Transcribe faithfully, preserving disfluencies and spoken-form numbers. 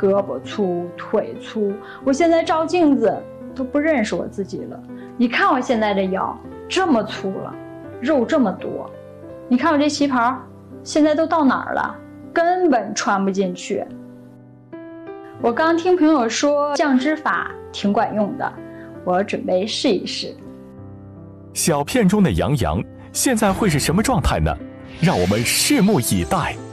胳膊粗腿粗，我现在照镜子都不认识我自己了。你看我现在这腰这么粗了，肉这么多，你看我这旗袍现在都到哪儿了，根本穿不进去。我刚听朋友说降脂法挺管用的，我准备试一试。 小片中的杨洋现在会是什么状态呢？让我们拭目以待。